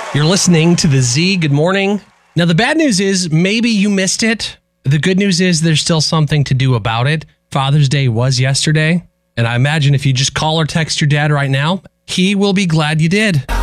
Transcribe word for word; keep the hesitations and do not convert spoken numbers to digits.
You're listening to the Z. Good morning. Now, the bad news is maybe you missed it. The good news is there's still something to do about it. Father's Day was yesterday, and I imagine if you just call or text your dad right now, he will be glad you did.